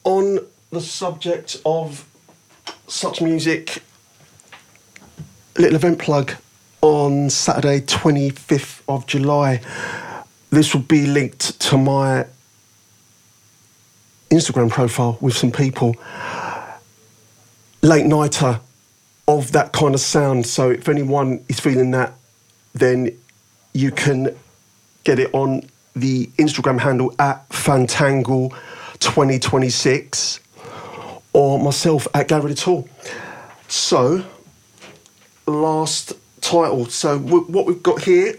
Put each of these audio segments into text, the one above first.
on the subject of such music, little event plug on Saturday 25th of July. This will be linked to my Instagram profile with some people. Late nighter of that kind of sound. So if anyone is feeling that, then you can get it on the Instagram handle at Fantangle2026 or myself at Gary Tool. So, last title. So what we've got here,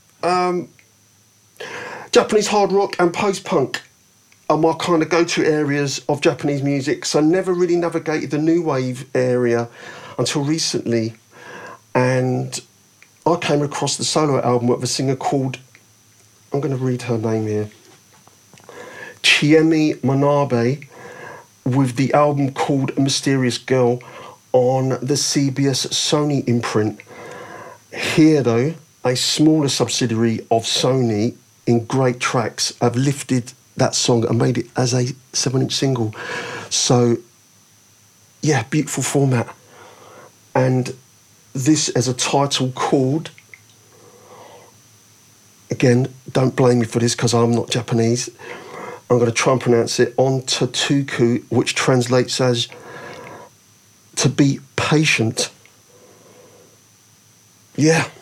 Japanese hard rock and post-punk are my kind of go-to areas of Japanese music. So I never really navigated the new wave area until recently. And I came across the solo album of a singer called, I'm going to read her name here, Chiemi Manabe, with the album called Mysterious Girl on the CBS Sony imprint. Here, though, a smaller subsidiary of Sony in Great Tracks have lifted that song and made it as a 7-inch single. So, yeah, beautiful format. And this as a title called, again, don't blame me for this because I'm not Japanese, I'm going to try and pronounce it, Ontotuku, which translates as to be patient. Yeah,